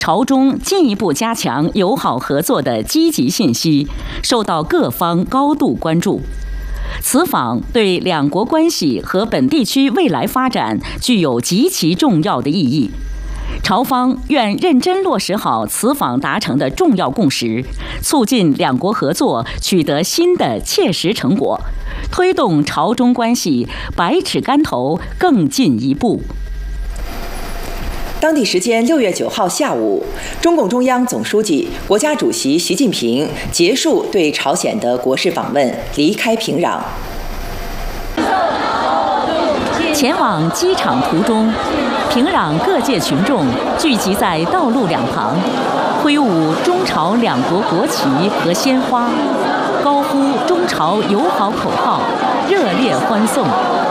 朝中进一步加强友好合作的积极信息，受到各方高度关注。此访对两国关系和本地区未来发展具有极其重要的意义。朝方愿认真落实好此访达成的重要共识，促进两国合作取得新的切实成果，推动朝中关系百尺竿头更进一步。 当地时间6月9号下午，中共中央总书记、国家主席习近平结束对朝鲜的国事访问，离开平壤。 前往机场途中，平壤各界群众聚集在道路两旁，挥舞中朝两国国旗和鲜花，高呼中朝友好口号，热烈欢送。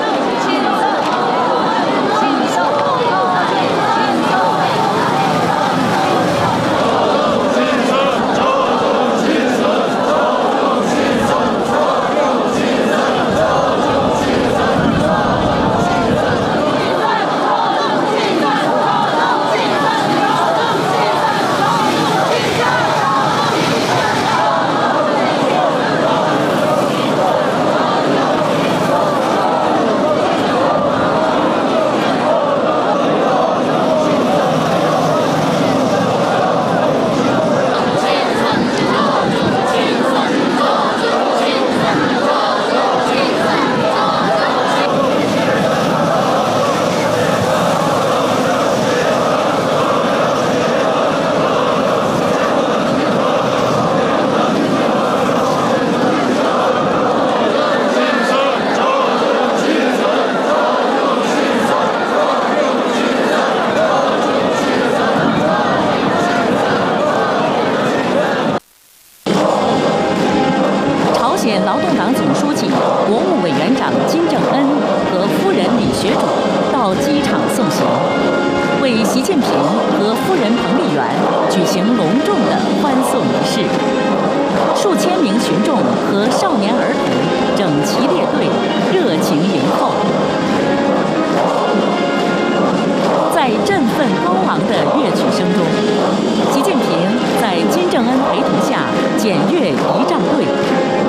劳动党总书记、国务委员长金正恩和夫人李学主到机场送行，为习近平和夫人彭丽媛举行隆重的欢送